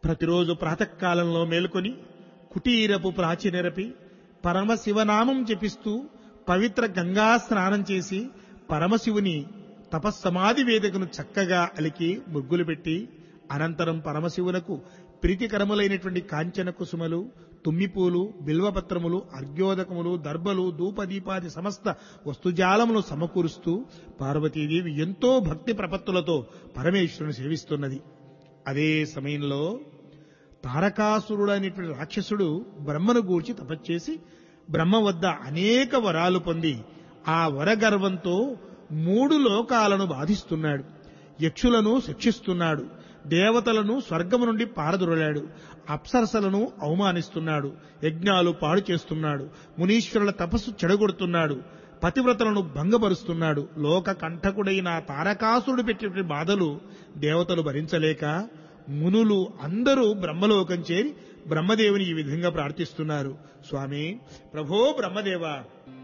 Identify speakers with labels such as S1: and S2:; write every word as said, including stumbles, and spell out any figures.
S1: ప్రతిరోజు ప్రాతకాలంలో మేల్కొని కుటీరపు ప్రాచినెరపి పరమశివనామం జపిస్తూ పవిత్ర గంగా స్నానం చేసి పరమశివుని తపస్సమాధి వేదికను చక్కగా అలికి ముగ్గులు పెట్టి అనంతరం పరమశివునకు ప్రీతికరములైనటువంటి కాంచన కుసుమలు, తుమ్మిపూలు, బిల్వపత్రములు, అర్ఘ్యోదకములు, దర్భలు, ధూపదీపాది సమస్త వస్తుజాలములు సమకూరుస్తూ పార్వతీదేవి ఎంతో భక్తి ప్రపత్తులతో పరమేశ్వరుని సేవిస్తున్నది. అదే సమయంలో తారకాసురుడు అనేటువంటి రాక్షసుడు బ్రహ్మను గూర్చి తపస్చేసి బ్రహ్మ వద్ద అనేక వరాలు పొంది ఆ వరగర్వంతో మూడు లోకాలను బాధిస్తున్నాడు. యక్షులను శిక్షిస్తున్నాడు, దేవతలను స్వర్గము నుండి పారదొరలాడు, అప్సరసలను అవమానిస్తున్నాడు, యజ్ఞాలు పాడు చేస్తున్నాడు, మునీశ్వరుల తపస్సు చెడగొడుతున్నాడు, పతివ్రతలను భంగపరుస్తున్నాడు. లోక కంఠకుడైన తారకాసురుడు పెట్టిన బాధలు దేవతలు భరించలేక మునులు అందరూ బ్రహ్మలోకం చేరి బ్రహ్మదేవుని ఈ విధంగా ప్రార్థిస్తున్నారు. స్వామి, ప్రభో బ్రహ్మదేవ,